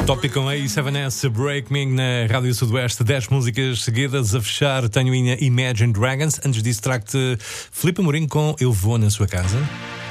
Tópico com A7S, Break Me na Rádio Sudoeste, 10 músicas seguidas. A fechar tenho Imagine Dragons. Antes disso trago-te Filipe Amorim com Eu Vou na Sua Casa.